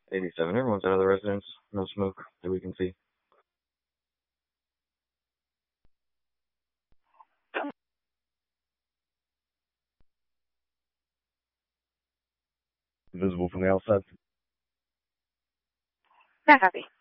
87. Everyone's out of the residence. No smoke that we can see. Visible from the outside. Not copy.